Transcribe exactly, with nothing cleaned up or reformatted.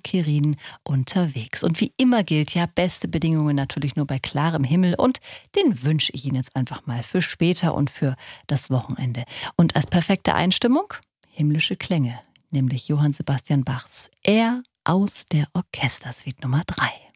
Quirin unterwegs. Und wie immer gilt ja, beste Bedingungen natürlich nur bei klarem Himmel. Und den wünsche ich Ihnen jetzt einfach mal für später und für das Wochenende. Und als perfekte Einstimmung himmlische Klänge, nämlich Johann Sebastian Bachs Er aus der Orchestersuite Nummer drei.